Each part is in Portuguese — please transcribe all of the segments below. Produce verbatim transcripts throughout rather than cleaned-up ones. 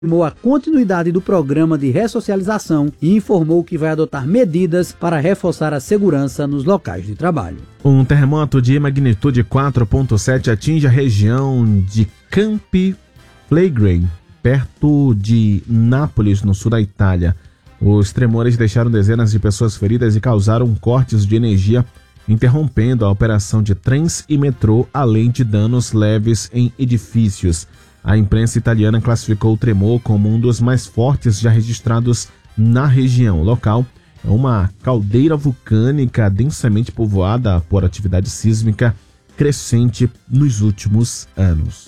Confirmou a continuidade do programa de ressocialização e informou que vai adotar medidas para reforçar a segurança nos locais de trabalho. Um terremoto de magnitude quatro ponto sete atinge a região de Camp Flegrei, perto de Nápoles, no sul da Itália. Os tremores deixaram dezenas de pessoas feridas e causaram cortes de energia, interrompendo a operação de trens e metrô, além de danos leves em edifícios. A imprensa italiana classificou o tremor como um dos mais fortes já registrados na região. O local é uma caldeira vulcânica densamente povoada por atividade sísmica crescente nos últimos anos.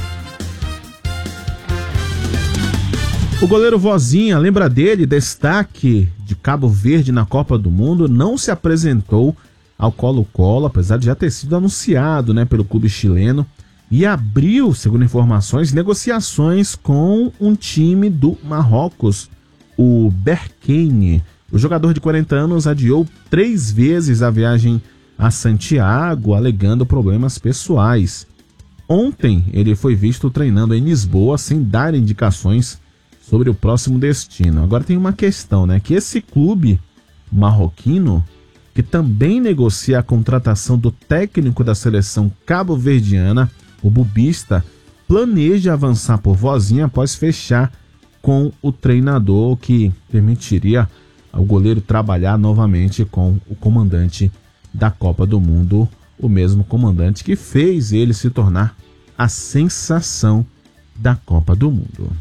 O goleiro Vozinha, lembra dele? Destaque de Cabo Verde na Copa do Mundo, não se apresentou ao Colo-Colo, apesar de já ter sido anunciado, né, pelo clube chileno. E abriu, segundo informações, negociações com um time do Marrocos, o Berkane. O jogador de quarenta anos adiou três vezes a viagem a Santiago, alegando problemas pessoais. Ontem, ele foi visto treinando em Lisboa sem dar indicações sobre o próximo destino. Agora tem uma questão, né? Que esse clube marroquino, que também negocia a contratação do técnico da seleção cabo-verdiana, o Bubista, planeja avançar por Vozinha após fechar com o treinador, que permitiria ao goleiro trabalhar novamente com o comandante da Copa do Mundo, o mesmo comandante que fez ele se tornar a sensação da Copa do Mundo.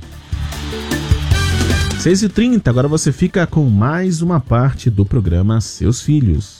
seis e trinta, agora você fica com mais uma parte do programa Seus Filhos.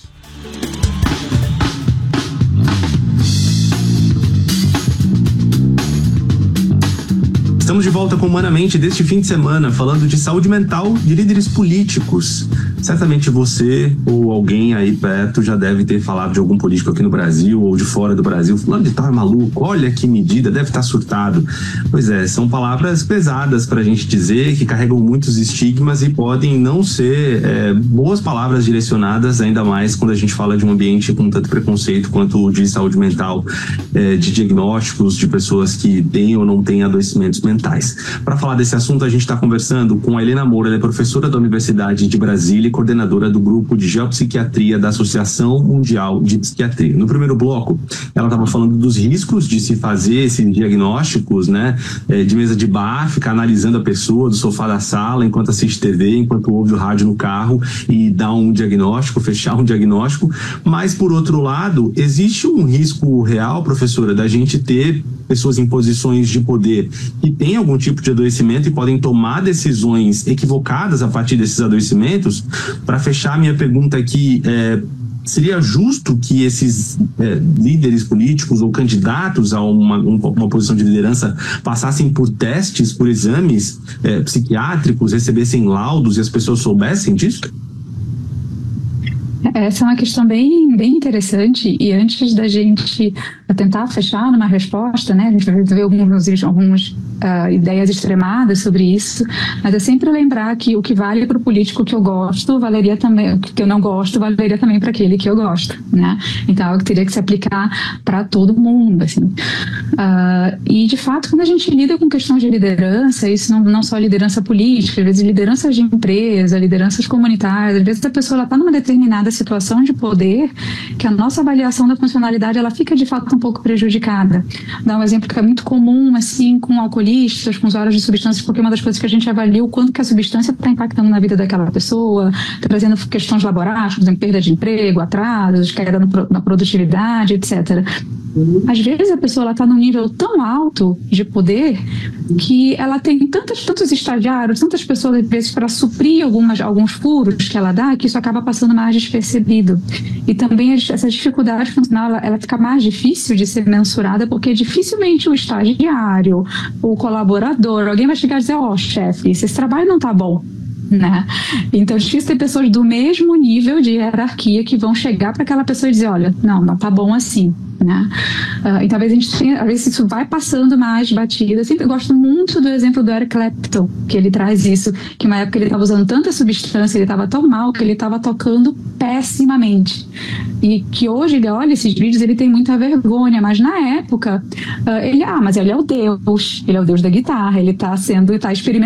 Estamos de volta com Humanamente deste fim de semana, falando de saúde mental de líderes políticos. Certamente você ou alguém aí perto já deve ter falado de algum político aqui no Brasil ou de fora do Brasil, falando de tal é maluco, olha que medida, deve estar surtado. Pois é, são palavras pesadas para a gente dizer, que carregam muitos estigmas e podem não ser é, boas palavras direcionadas, ainda mais quando a gente fala de um ambiente com tanto preconceito quanto o de saúde mental, é, de diagnósticos de pessoas que têm ou não têm adoecimentos mentais. Para falar desse assunto, a gente está conversando com a Helena Moura, ela é professora da Universidade de Brasília e coordenadora do grupo de geopsiquiatria da Associação Mundial de Psiquiatria. No primeiro bloco, ela estava falando dos riscos de se fazer esses diagnósticos, né, de mesa de bar, ficar analisando a pessoa do sofá da sala enquanto assiste T V, enquanto ouve o rádio no carro e dá um diagnóstico, fechar um diagnóstico. Mas, por outro lado, existe um risco real, professora, da gente ter pessoas em posições de poder que têm algum tipo de adoecimento e podem tomar decisões equivocadas a partir desses adoecimentos. Para fechar a minha pergunta aqui, é, seria justo que esses é, líderes políticos ou candidatos a uma, uma posição de liderança passassem por testes, por exames é, psiquiátricos, recebessem laudos e as pessoas soubessem disso? Essa é uma questão bem, bem interessante, e antes da gente tentar fechar numa resposta, né, a gente vai ver algumas, algumas uh, ideias extremadas sobre isso, mas é sempre lembrar que o que vale para o político que eu gosto, valeria também, o que eu não gosto, valeria também para aquele que eu gosto, né? Então, eu teria que se aplicar para todo mundo, assim. Uh, e, de fato, quando a gente lida com questões de liderança, isso não, não só liderança política, às vezes lideranças de empresa, lideranças comunitárias, às vezes a pessoa está numa determinada situação de poder que a nossa avaliação da funcionalidade ela fica de fato um pouco prejudicada. Dá um exemplo que é muito comum assim com alcoolistas, com usuários de substâncias, porque uma das coisas que a gente avalia o quanto que a substância está impactando na vida daquela pessoa, trazendo questões laborais, por exemplo, perda de emprego, atrasos, queda na produtividade, etcétera. Às vezes a pessoa está num nível tão alto de poder que ela tem tantos, tantos estagiários, tantas pessoas às vezes para suprir algumas, alguns furos que ela dá, que isso acaba passando mais despercebido. E também essa dificuldade funcional ela, ela fica mais difícil de ser mensurada, porque dificilmente o estagiário, o colaborador, alguém vai chegar e dizer, ó, oh, chefe, esse trabalho não está bom. né? Então é difícil ter pessoas do mesmo nível de hierarquia que vão chegar para aquela pessoa e dizer, olha, não, não tá bom assim, né? Uh, então, às vezes, a gente tem, às vezes isso vai passando mais batida. Eu sempre gosto muito do exemplo do Eric Clapton, que ele traz isso, que uma época ele estava usando tanta substância, ele estava tão mal, que ele estava tocando pessimamente. E que hoje ele olha esses vídeos, ele tem muita vergonha, mas na época, uh, ele, ah, mas ele é o Deus, ele é o Deus da guitarra, ele está sendo, está experimentando